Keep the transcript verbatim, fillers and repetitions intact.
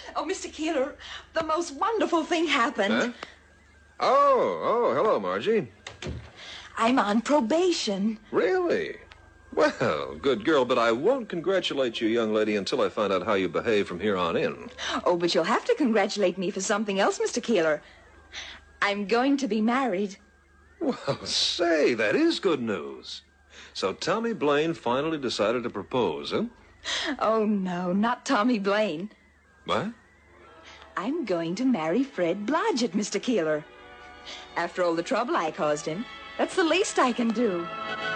Oh, Mister Keeler, the most wonderful thing happened. Huh? Oh, oh, hello, Margie. I'm on probation. Really? Well, good girl, but I won't congratulate you, young lady, until I find out how you behave from here on in. Oh, but you'll have to congratulate me for something else, Mister Keeler. I'm going to be married. Well, say, that is good news. So Tommy Blaine finally decided to propose, huh? Oh, no, not Tommy Blaine. What? I'm going to marry Fred Blodgett, Mister Keeler. After all the trouble I caused him, that's the least I can do.